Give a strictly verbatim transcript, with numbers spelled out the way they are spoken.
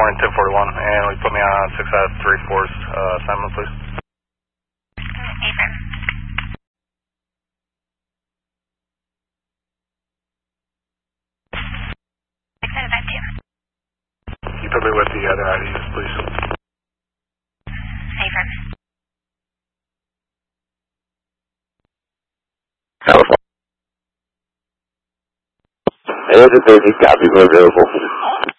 morning, ten forty-one, and we put me on six out of three fours uh, assignment, please. Affirm. six out of five two. You put me with the other I Ds, please. Affirm. California. It is a busy copy, we're available.